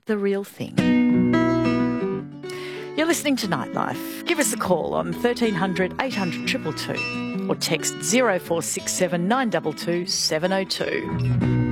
the real thing. You're listening to Nightlife. Give us a call on 1300 800 222 or text 0467 922 702.